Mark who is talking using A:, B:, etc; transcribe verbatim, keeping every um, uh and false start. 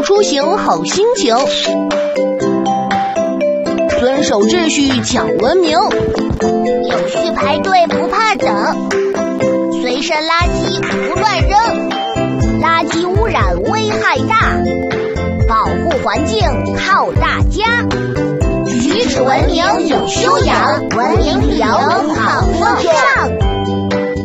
A: 出行好心情，遵守秩序讲文明，
B: 有序排队不怕等，随身垃圾不乱扔，垃圾污染危害大，保护环境靠大家。举止文明有修养，文明理由